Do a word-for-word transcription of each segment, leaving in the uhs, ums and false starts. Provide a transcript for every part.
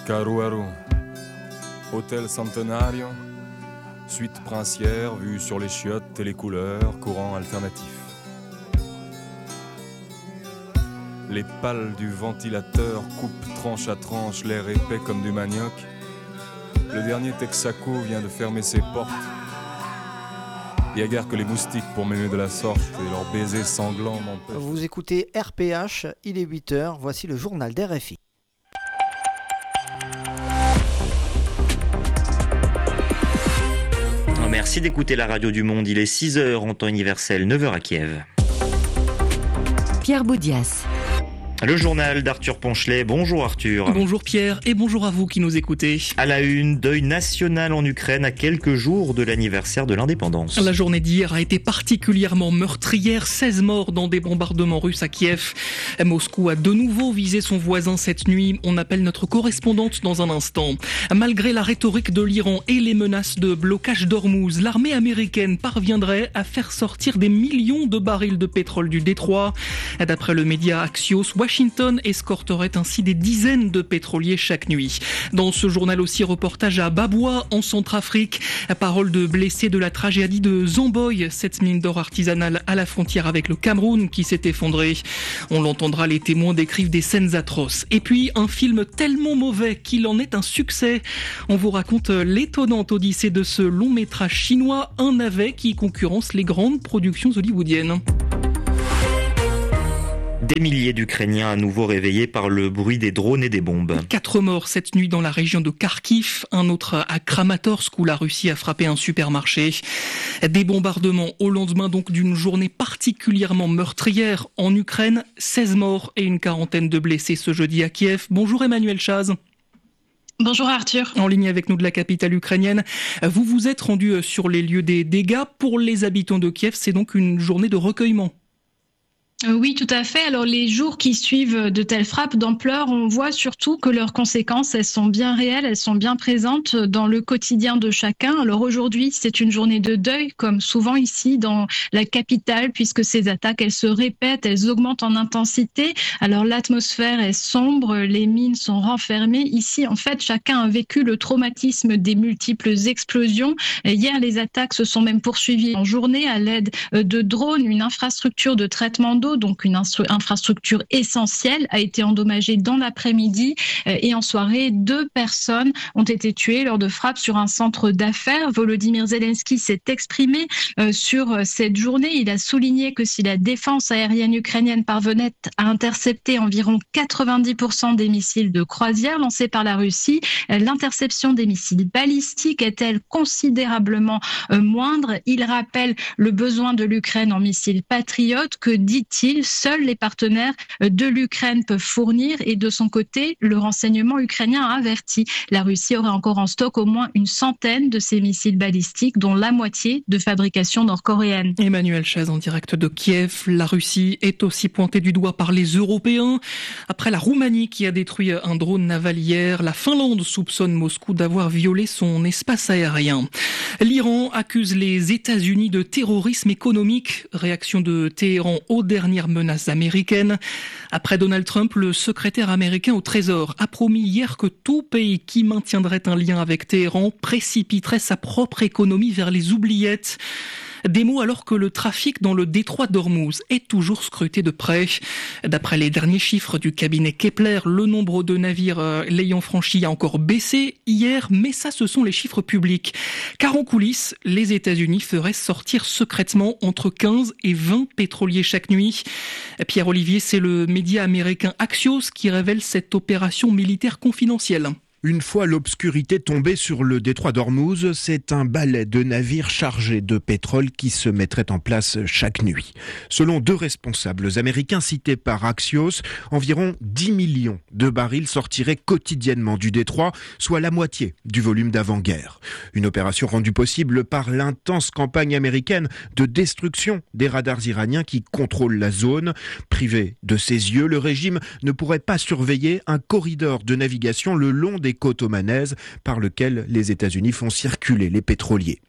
Caruaru, hôtel Centenario, suite princière, vue sur les chiottes et les couleurs, courant alternatif. Les pales du ventilateur coupent tranche à tranche l'air épais comme du manioc. Le dernier Texaco vient de fermer ses portes. Il y a guère que les moustiques pour m'aimer de la sorte et leurs baisers sanglants m'empêchent. Vous écoutez R P H, il est huit heures, voici le journal d'R F I. Merci d'écouter la radio du monde, il est six heures en temps universel, neuf heures à Kiev. Pierre Boudias. Le journal d'Arthur Ponchelet. Bonjour Arthur. Bonjour Pierre et bonjour à vous qui nous écoutez. À la une, deuil national en Ukraine à quelques jours de l'anniversaire de l'indépendance. La journée d'hier a été particulièrement meurtrière. seize morts dans des bombardements russes à Kiev. Moscou a de nouveau visé son voisin cette nuit. On appelle notre correspondante dans un instant. Malgré la rhétorique de l'Iran et les menaces de blocage d'Ormuz, l'armée américaine parviendrait à faire sortir des millions de barils de pétrole du détroit. D'après le média Axios, Washington escorterait ainsi des dizaines de pétroliers chaque nuit. Dans ce journal aussi, reportage à Babwa, en Centrafrique. Parole de blessés de la tragédie de Zomboy, cette mine d'or artisanale à la frontière avec le Cameroun qui s'est effondrée. On l'entendra, les témoins décrivent des scènes atroces. Et puis, un film tellement mauvais qu'il en est un succès. On vous raconte l'étonnante odyssée de ce long métrage chinois, Un navet, qui concurrence les grandes productions hollywoodiennes. Des milliers d'Ukrainiens à nouveau réveillés par le bruit des drones et des bombes. Quatre morts cette nuit dans la région de Kharkiv, un autre à Kramatorsk où la Russie a frappé un supermarché. Des bombardements au lendemain donc d'une journée particulièrement meurtrière en Ukraine. seize morts et une quarantaine de blessés ce jeudi à Kiev. Bonjour Emmanuel Chaz. Bonjour Arthur. En ligne avec nous de la capitale ukrainienne. Vous vous êtes rendu sur les lieux des dégâts. Pour les habitants de Kiev, c'est donc une journée de recueillement. Oui, tout à fait. Alors, les jours qui suivent de telles frappes d'ampleur, on voit surtout que leurs conséquences, elles sont bien réelles, elles sont bien présentes dans le quotidien de chacun. Alors aujourd'hui, c'est une journée de deuil, comme souvent ici dans la capitale, puisque ces attaques, elles se répètent, elles augmentent en intensité. Alors, l'atmosphère est sombre, les mines sont renfermées. Ici, en fait, chacun a vécu le traumatisme des multiples explosions. Et hier, les attaques se sont même poursuivies en journée à l'aide de drones, une infrastructure de traitement d'eau, donc une instru- infrastructure essentielle, a été endommagée dans l'après-midi euh, et en soirée, deux personnes ont été tuées lors de frappes sur un centre d'affaires. Volodymyr Zelensky s'est exprimé euh, sur euh, cette journée. Il a souligné que si la défense aérienne ukrainienne parvenait à intercepter environ quatre-vingt-dix pour cent des missiles de croisière lancés par la Russie, euh, l'interception des missiles balistiques est-elle considérablement euh, moindre. Il rappelle le besoin de l'Ukraine en missiles patriotes que, dit-il, seuls les partenaires de l'Ukraine peuvent fournir, et de son côté, le renseignement ukrainien a averti. La Russie aurait encore en stock au moins une centaine de ces missiles balistiques, dont la moitié de fabrication nord-coréenne. Emmanuel Chaz en direct de Kiev. La Russie est aussi pointée du doigt par les Européens. Après la Roumanie qui a détruit un drone naval hier, la Finlande soupçonne Moscou d'avoir violé son espace aérien. L'Iran accuse les États-Unis de terrorisme économique. Réaction de Téhéran aux dernières menaces américaines. Après Donald Trump, le secrétaire américain au Trésor a promis hier que tout pays qui maintiendrait un lien avec Téhéran précipiterait sa propre économie vers les oubliettes. Des mots alors que le trafic dans le détroit d'Ormuz est toujours scruté de près. D'après les derniers chiffres du cabinet Kepler, le nombre de navires euh, l'ayant franchi a encore baissé hier, mais ça, ce sont les chiffres publics. Car en coulisses, les États-Unis feraient sortir secrètement entre quinze et vingt pétroliers chaque nuit. Pierre Olivier, c'est le média américain Axios qui révèle cette opération militaire confidentielle. Une fois l'obscurité tombée sur le détroit d'Ormuz, c'est un balai de navires chargés de pétrole qui se mettrait en place chaque nuit. Selon deux responsables américains cités par Axios, environ dix millions de barils sortiraient quotidiennement du détroit, soit la moitié du volume d'avant-guerre. Une opération rendue possible par l'intense campagne américaine de destruction des radars iraniens qui contrôlent la zone. Privé de ses yeux, le régime ne pourrait pas surveiller un corridor de navigation le long des côtes omanaises par lequel les États-Unis font circuler les pétroliers.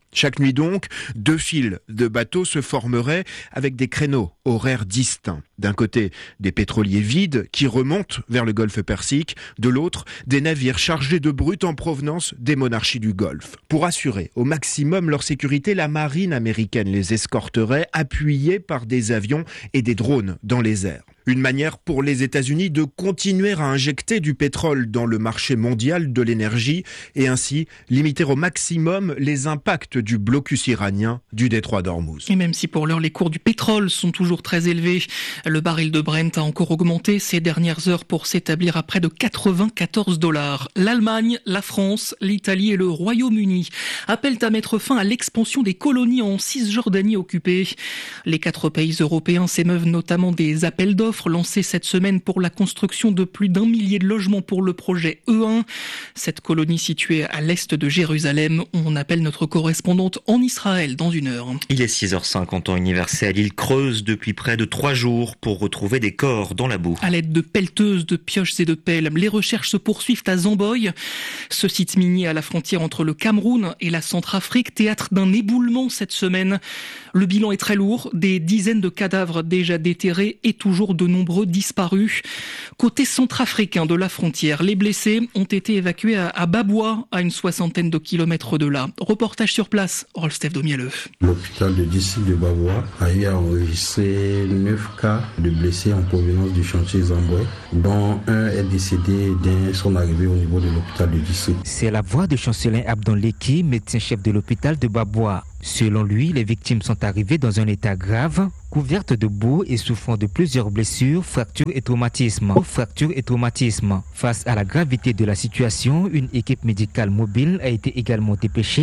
Chaque nuit donc, deux files de bateaux se formeraient avec des créneaux horaires distincts. D'un côté, des pétroliers vides qui remontent vers le golfe Persique, de l'autre, des navires chargés de brut en provenance des monarchies du Golfe. Pour assurer au maximum leur sécurité, la marine américaine les escorterait, appuyés par des avions et des drones dans les airs. Une manière pour les États-Unis de continuer à injecter du pétrole dans le marché mondial de l'énergie et ainsi limiter au maximum les impacts du blocus iranien du détroit d'Ormuz. Et même si pour l'heure les cours du pétrole sont toujours très élevés, le baril de Brent a encore augmenté ces dernières heures pour s'établir à près de quatre-vingt-quatorze dollars. L'Allemagne, la France, l'Italie et le Royaume-Uni appellent à mettre fin à l'expansion des colonies en Cisjordanie occupée. Les quatre pays européens s'émeuvent notamment des appels d'offres lancée cette semaine pour la construction de plus d'un millier de logements pour le projet E un. Cette colonie située à l'est de Jérusalem, on appelle notre correspondante en Israël dans une heure. Il est six heures cinq en temps universel. Il creuse depuis près de trois jours pour retrouver des corps dans la boue. À l'aide de pelleteuses, de pioches et de pelles, les recherches se poursuivent à Zamboy. Ce site minier à la frontière entre le Cameroun et la Centrafrique, théâtre d'un éboulement cette semaine. Le bilan est très lourd, des dizaines de cadavres déjà déterrés et toujours de nombreux disparus. Côté centrafricain de la frontière, les blessés ont été évacués à, à Baboua, à une soixantaine de kilomètres de là. Reportage sur place, Rolf Domieleux. L'hôpital de district de Baboua a eu à enregistrer neuf cas de blessés en provenance du chantier Zamboy, dont un est décédé dès son arrivée au niveau de l'hôpital de district. C'est la voix de Chancelin Abdon Leki, médecin-chef de l'hôpital de Baboua. Selon lui, les victimes sont arrivées dans un état grave, couvertes de boue et souffrant de plusieurs blessures, fractures et traumatismes. Fractures et traumatismes. Face à la gravité de la situation, une équipe médicale mobile a été également dépêchée